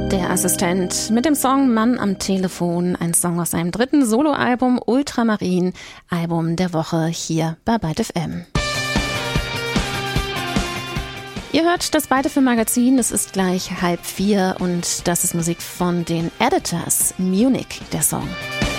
Der Assistent mit dem Song Mann am Telefon, ein Song aus seinem dritten Soloalbum Ultramarin, Album der Woche hier bei Byte FM. Ihr hört das Byte FM Magazin, es ist gleich 3:30 und das ist Musik von den Editors, Munich, der Song.